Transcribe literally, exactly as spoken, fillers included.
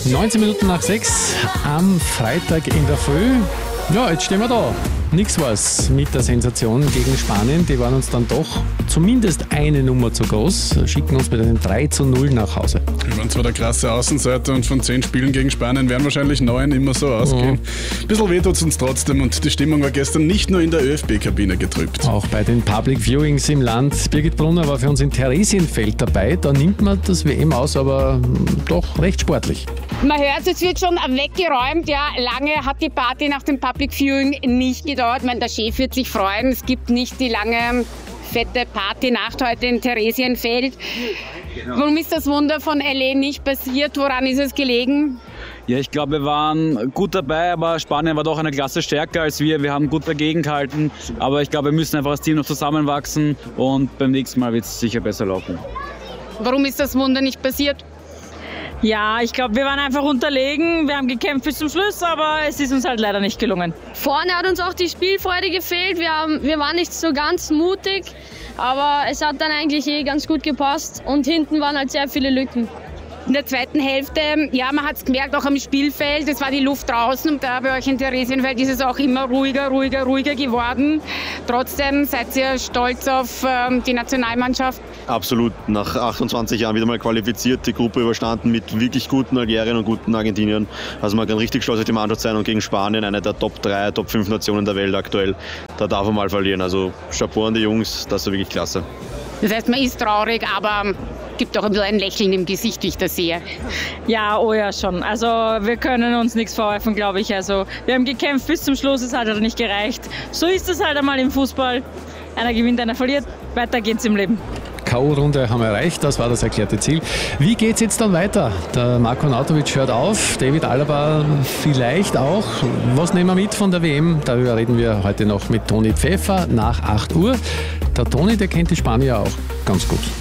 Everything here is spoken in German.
neunzehn Minuten nach sechs am Freitag in der Früh. Ja, jetzt stehen wir da. Nix war's mit der Sensation gegen Spanien. Die waren uns dann doch zumindest eine Nummer zu groß, schicken uns mit einem drei zu null nach Hause. Wir waren zwar der krasse Außenseiter und von zehn Spielen gegen Spanien werden wahrscheinlich neun immer so ausgehen. Mhm. Ein bisschen weh tut's uns trotzdem und die Stimmung war gestern nicht nur in der ÖFB-Kabine getrübt. Auch bei den Public Viewings im Land. Birgit Brunner war für uns in Theresienfeld dabei. Da nimmt man das W M aus, aber doch recht sportlich. Man hört, es wird schon weggeräumt. Ja, lange hat die Party nach dem Public Viewing nicht gedauert. Ich meine, der Chef wird sich freuen. Es gibt nicht die lange, fette Partynacht heute in Theresienfeld. Warum ist das Wunder von L A nicht passiert? Woran ist es gelegen? Ja, ich glaube, wir waren gut dabei, aber Spanien war doch eine Klasse stärker als wir. Wir haben gut dagegen gehalten, aber ich glaube, wir müssen einfach als Team noch zusammenwachsen und beim nächsten Mal wird es sicher besser laufen. Warum ist das Wunder nicht passiert? Ja, ich glaube, wir waren einfach unterlegen. Wir haben gekämpft bis zum Schluss, aber es ist uns halt leider nicht gelungen. Vorne hat uns auch die Spielfreude gefehlt. Wir, haben, wir waren nicht so ganz mutig, aber es hat dann eigentlich eh ganz gut gepasst. Und hinten waren halt sehr viele Lücken. In der zweiten Hälfte, ja, man hat es gemerkt, auch am Spielfeld, es war die Luft draußen und da bei euch in Theresienfeld ist es auch immer ruhiger, ruhiger, ruhiger geworden. Trotzdem seid ihr stolz auf ähm, die Nationalmannschaft? Absolut, nach achtundzwanzig Jahren wieder mal qualifiziert, die Gruppe überstanden mit wirklich guten Algeriern und guten Argentiniern. Also man kann richtig stolz auf die Mannschaft sein und gegen Spanien, eine der Top drei, Top fünf Nationen der Welt aktuell, da darf man mal verlieren. Also Chapeau an die Jungs, das ist wirklich klasse. Das heißt, man ist traurig, aber gibt auch ein bisschen ein Lächeln im Gesicht, wie ich das sehe. Ja, oh ja, schon. Also wir können uns nichts vorwerfen, glaube ich. Also wir haben gekämpft bis zum Schluss, es hat halt nicht gereicht. So ist es halt einmal im Fußball. Einer gewinnt, einer verliert. Weiter geht's im Leben. K O-Runde haben wir erreicht, das war das erklärte Ziel. Wie geht's jetzt dann weiter? Der Marko Nautovic hört auf, David Alaba vielleicht auch. Was nehmen wir mit von der W M? Darüber reden wir heute noch mit Toni Pfeffer nach acht Uhr. Der Toni, der kennt die Spanier auch ganz gut.